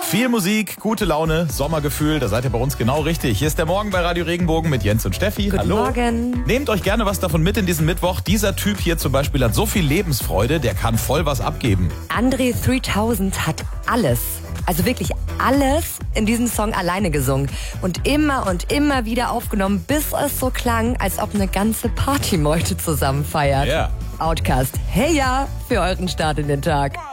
Viel Musik, gute Laune, Sommergefühl, da seid ihr bei uns genau richtig. Hier ist der Morgen bei Radio Regenbogen mit Jens und Steffi. Guten Hallo. Morgen. Nehmt euch gerne was davon mit in diesen Mittwoch. Dieser Typ hier zum Beispiel hat so viel Lebensfreude, der kann voll was abgeben. Andre 3000 hat alles, also wirklich alles in diesem Song alleine gesungen. Und immer wieder aufgenommen, bis es so klang, als ob eine ganze Partymeute zusammen feiert. Ja. Outcast, hey ja, für euren Start in den Tag.